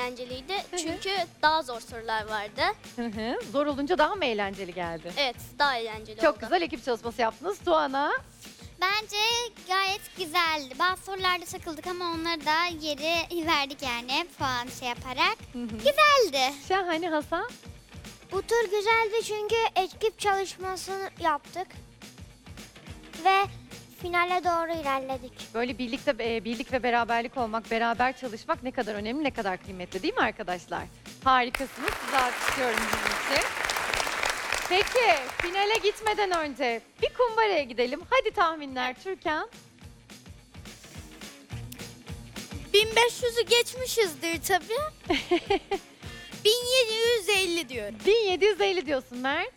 eğlenceliydi. Çünkü daha zor sorular vardı. Zor olunca daha mı eğlenceli geldi? Evet, daha eğlenceli oldu. Çok güzel ekip çalışması yaptınız. Tuana. Bence gayet güzeldi. Bazı sorularda takıldık ama onları da yeri verdik yani puan yaparak. Güzeldi. Şahane. Hasan. Bu tur güzeldi çünkü ekip çalışmasını yaptık. Ve finale doğru ilerledik. Böyle birlik ve beraberlik olmak, beraber çalışmak ne kadar önemli, ne kadar kıymetli değil mi arkadaşlar? Harikasınız. Size alkışlıyorum bunun için. Peki, finale gitmeden önce bir kumbaraya gidelim. Hadi tahminler Türkan. 1500'ü geçmişizdir tabii. 1750 diyorum. 1750 diyorsun Mert.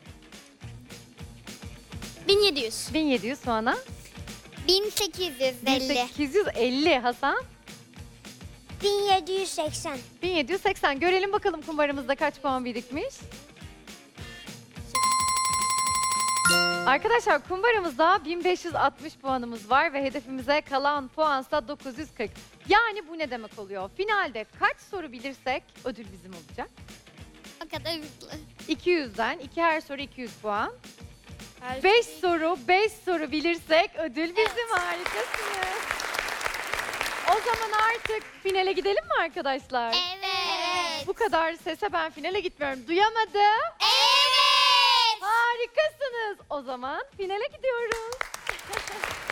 1700. 1700 Tuana. 1850. 1850 Hasan. 1780. 1780. Görelim bakalım kumbaramızda kaç puan birikmiş. Arkadaşlar kumbaramızda 1560 puanımız var ve hedefimize kalan puansa 940. Yani bu ne demek oluyor? Finalde kaç soru bilirsek ödül bizim olacak. O kadar hızlı. 200'den, her soru 200 puan. Her 5 şey- soru bilirsek ödül bizim. Harikasınız. O zaman artık finale gidelim mi arkadaşlar? Evet. Bu kadar sese ben finale gitmiyorum. Duyamadım. Evet. Harikasınız. O zaman finale gidiyoruz.